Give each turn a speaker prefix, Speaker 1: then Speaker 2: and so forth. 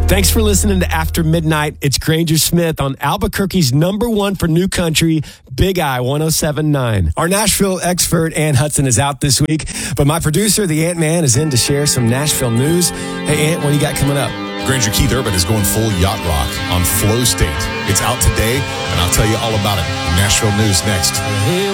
Speaker 1: Thanks for listening to After Midnight. It's Granger Smith on Albuquerque's #1 for new country, Big I 107.9. Our Nashville expert, Ann Hudson, is out this week, but my producer, the Ant-Man, is in to share some Nashville news. Hey, Ant, what do you got coming up?
Speaker 2: Granger Keith Urban is going full yacht rock on Flow State. It's out today, and I'll tell you all about it. Nashville news next.
Speaker 1: Hey,